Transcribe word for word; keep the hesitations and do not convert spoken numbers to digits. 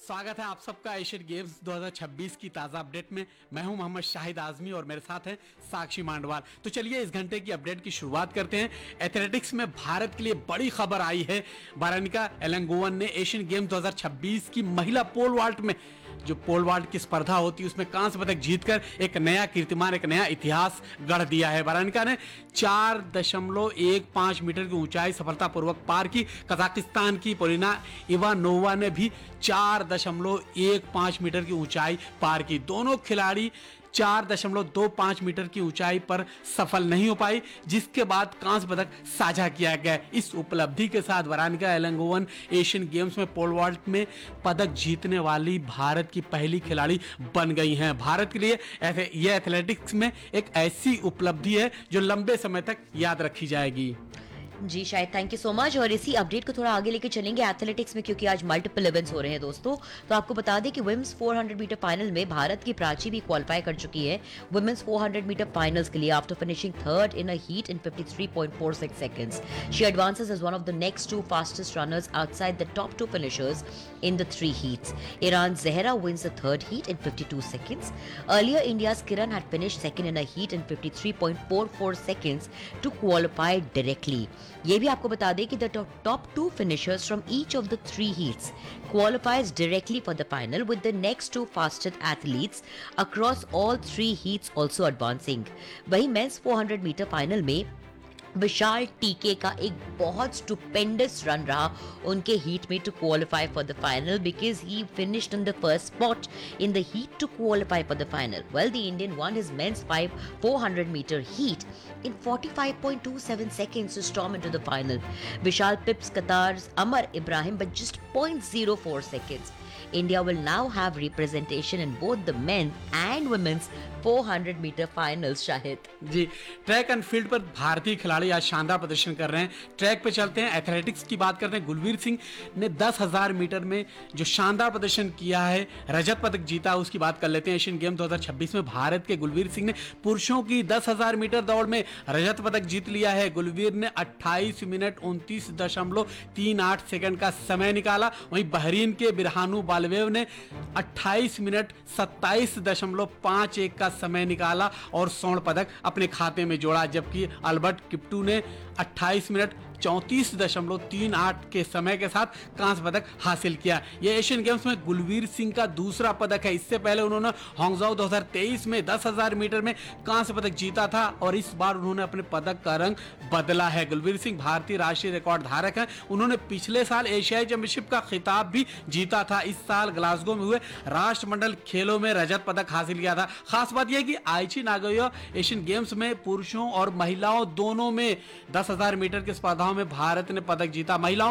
स्वागत है आप सबका एशियन गेम्स दो हज़ार छब्बीस की ताज़ा अपडेट में। मैं हूं मोहम्मद शाहिद आजमी और मेरे साथ हैं साक्षी मांडवाल। तो चलिए इस घंटे की अपडेट की शुरुआत करते हैं। एथलेटिक्स में भारत के लिए बड़ी खबर आई है। बारानिका एलंगोवन ने एशियन गेम्स दो हज़ार छब्बीस की महिला पोल वॉल्ट में, जो पोल वॉल्ट की स्पर्धा होती है उसमें कांस्य पदक जीतकर एक नया कीर्तिमान, एक नया इतिहास गढ़ दिया है। बारानिका ने चार दशमलव एक पाँच मीटर की ऊंचाई सफलतापूर्वक पार की। कजाकिस्तान की पोलिना इवानोवा ने भी चार दशमलव एक पाँच मीटर की ऊंचाई पार की। दोनों खिलाड़ी चार दशमलव दो पाँच मीटर की ऊंचाई पर सफल नहीं हो पाई, जिसके बाद कांस्य पदक साझा किया गया। इस उपलब्धि के साथ बारानिका एलंगोवन एशियन गेम्स में पोल वॉल्ट में पदक जीतने वाली भारत की पहली खिलाड़ी बन गई हैं। भारत के लिए यह एथलेटिक्स में एक ऐसी उपलब्धि है जो लंबे समय तक याद रखी जाएगी। जी शायद, थैंक यू सो मच। और इसी अपडेट को थोड़ा आगे लेके चलेंगे एथलेटिक्स में, क्योंकि आज मल्टीपल इवेंट्स हो रहे हैं दोस्तों। तो आपको बता दें कि वुमेन्स चार सौ मीटर फाइनल में भारत की प्राची भी क्वालिफाई कर चुकी है वुमेन्स चार सौ मीटर फाइनल्स के लिए after finishing third in a heat in fifty-three point four six seconds. She advances as one of the next to fastest runners outside the top to finishers in the three heats. Iran's Zehra wins the third heat in fifty-two seconds. Earlier, India's Kiran had finished second in a heat in fifty-three point four four seconds to qualify directly. ये भी आपको बता दें कि the top two finishers from each of the three heats qualifies directly for the final, with the next two fastest athletes across all three heats also advancing. वहीं men's four hundred meter final में विशाल टीके का एक बहुत stupendous run रहा उनके heat में to qualify for the final, because he finished in the first spot in the heat to qualify for the final. Well, the Indian one his mains four hundred meter heat in forty-five point two seven seconds to storm into the final. Vishal pips Qatar's Amar Ibrahim by just zero point zero four seconds. India will now have representation in both the men and women's four hundred meter finals. Shahid ji, track and field पर भारतीय खिलाड़ी आज शानदार प्रदर्शन कर रहे हैं। Track पे चलते हैं, एथलेटिक्स की बात करते हैं। गुलवीर सिंह ने दस हज़ार मीटर में जो शानदार प्रदर्शन किया है, रजत पदक जीता, उसकी बात कर लेते हैं। एशियन गेम दो हज़ार छब्बीस में भारत के गुलवीर सिंह ने पुरुषों की दस हज़ार मीटर दौड़ में रजत पदक जीत लिया है। गुलवीर ने अट्ठाईस मिनट उनतीस दशमलव तीन आठ सेकंड का समय निकाला। वहीं बहरीन के बिरहानू बालवेव ने अट्ठाईस मिनट सत्ताईस दशमलव पाँच एक का समय निकाला और स्वर्ण पदक अपने खाते में जोड़ा, जबकि अल्बर्ट किप्टू ने अट्ठाईस मिनट चौंतीस दशमलव तीन आठ के समय के साथ कांस्य पदक हासिल किया। यह एशियन गेम्स में गुलवीर सिंह का दूसरा पदक है। इससे पहले उन्होंने हांगझाओ दो हज़ार तेईस में दस हज़ार मीटर में कांस्य पदक जीता था और इस बार उन्होंने अपने पदक का रंग बदला है। गुलवीर सिंह भारतीय राष्ट्रीय रिकॉर्ड धारक हैं। उन्होंने पिछले साल एशियाई चैंपियनशिप का खिताब भी जीता था। इस साल ग्लासगो में हुए राष्ट्रमंडल खेलों में रजत पदक हासिल किया था। खास बात यह है कि आईची नागोया एशियन गेम्स में पुरुषों और महिलाओं दोनों में दस हज़ार मीटर की स्पर्धाओं में भारत ने पदक जीता। महिलाओं